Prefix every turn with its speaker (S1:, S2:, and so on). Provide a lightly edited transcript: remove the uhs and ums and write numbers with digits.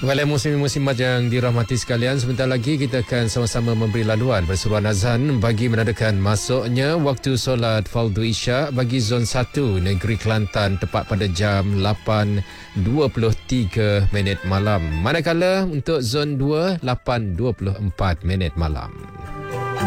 S1: Baiklah muslim-muslimat yang dirahmati sekalian, sebentar lagi kita akan sama-sama memberi laluan berseruan azan bagi menandakan masuknya waktu solat fardu isyak bagi zon 1 negeri Kelantan tepat pada jam 8.23 malam. Manakala untuk zon 2 8.24 malam.